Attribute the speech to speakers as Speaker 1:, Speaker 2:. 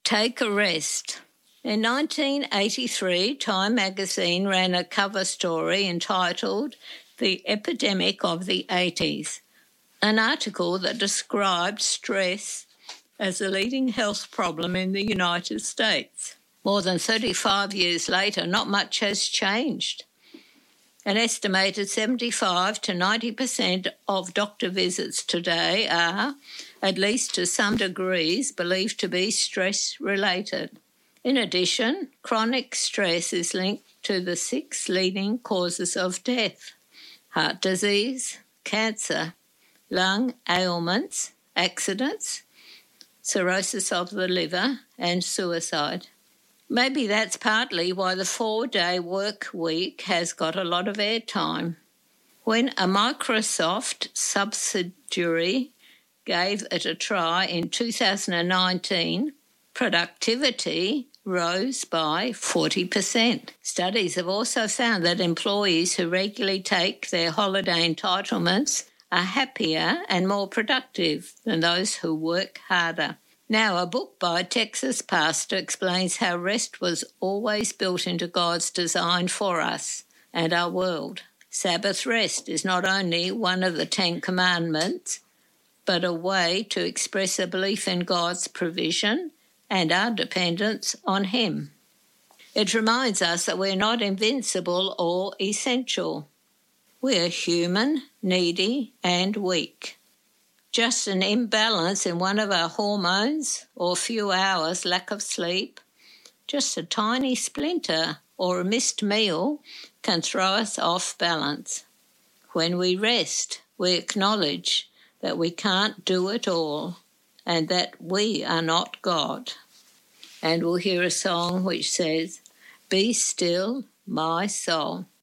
Speaker 1: Take a rest. In 1983, Time magazine ran a cover story entitled The Epidemic of the 80s, an article that described stress as a leading health problem in the United States. More than 35 years later, not much has changed. An estimated 75 to 90% of doctor visits today are, at least to some degrees, believed to be stress-related. In addition, chronic stress is linked to the 6 leading causes of death: heart disease, cancer, lung ailments, accidents, cirrhosis of the liver, and suicide. Maybe that's partly why the 4-day work week has got a lot of airtime. When a Microsoft subsidiary gave it a try in 2019, productivity rose by 40%. Studies have also found that employees who regularly take their holiday entitlements are happier and more productive than those who work harder. Now, a book by a Texas pastor explains how rest was always built into God's design for us and our world. Sabbath rest is not only one of the 10 Commandments, but a way to express a belief in God's provision and our dependence on Him. It reminds us that we're not invincible or essential. We're human, needy, and weak. Just an imbalance in one of our hormones or a few hours lack of sleep, just a tiny splinter or a missed meal can throw us off balance. When we rest, we acknowledge that we can't do it all and that we are not God. And we'll hear a song which says, "Be still, my soul."